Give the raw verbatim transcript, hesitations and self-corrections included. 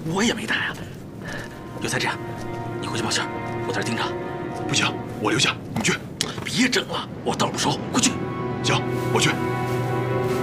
我也没带啊。有才这样，你回去报信，我在这盯着。 不行，我留下，你去。 别整了，我道不熟，回去。 行，我去。